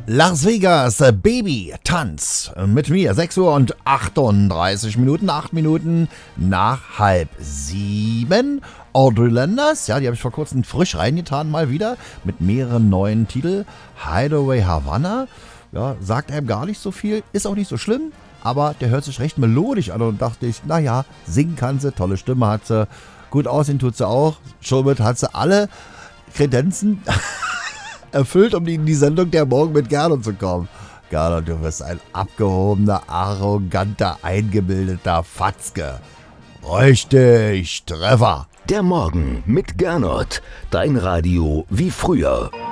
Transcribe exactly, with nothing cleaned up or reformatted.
Las Vegas Baby Tanz mit mir. sechs Uhr und achtunddreißig Minuten, acht Minuten nach halb sieben. Audrey Landers, ja, die habe ich vor kurzem frisch reingetan, mal wieder, mit mehreren neuen Titeln. Hideaway Havana, ja, sagt einem gar nicht so viel, ist auch nicht so schlimm, aber der hört sich recht melodisch an und dachte ich, naja, singen kann sie, tolle Stimme hat sie, gut aussehen tut sie auch, somit hat sie alle Kredenzen erfüllt, um in die Sendung der Morgen mit Gernot zu kommen. Gernot, du bist ein abgehobener, arroganter, eingebildeter Fatzke. Richtig, Treffer. Der Morgen mit Gernot. Dein Radio wie früher.